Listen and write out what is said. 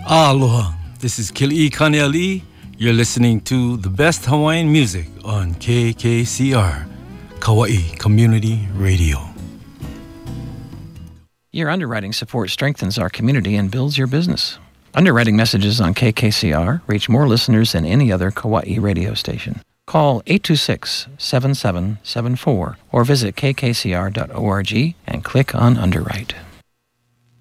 Aloha, this is Kili Kaneali. You're listening to the best Hawaiian music on KKCR, Kauai Community Radio. Your underwriting support strengthens our community and builds your business. Underwriting messages on KKCR reach more listeners than any other Kauai radio station. Call 826-7774 or visit kkcr.org and click on Underwrite.